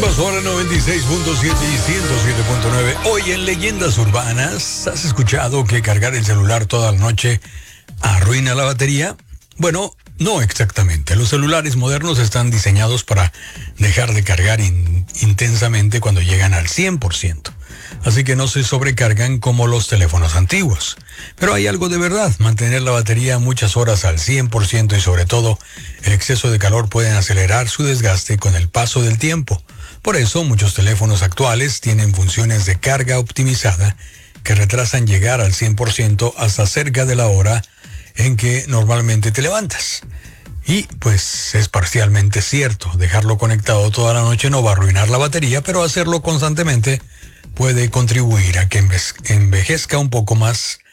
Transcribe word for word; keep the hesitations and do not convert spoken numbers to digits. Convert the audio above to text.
Ahora noventa y seis punto siete y ciento siete punto nueve. Hoy en Leyendas Urbanas, ¿has escuchado que cargar el celular toda la noche arruina la batería? Bueno, no exactamente. Los celulares modernos están diseñados para dejar de cargar in- intensamente cuando llegan al cien por ciento. Así que no se sobrecargan como los teléfonos antiguos. Pero hay algo de verdad. Mantener la batería muchas horas al cien por ciento y sobre todo el exceso de calor pueden acelerar su desgaste con el paso del tiempo. Por eso muchos teléfonos actuales tienen funciones de carga optimizada que retrasan llegar al cien por ciento hasta cerca de la hora en que normalmente te levantas. Y pues es parcialmente cierto, dejarlo conectado toda la noche no va a arruinar la batería, pero hacerlo constantemente puede contribuir a que enve- envejezca un poco más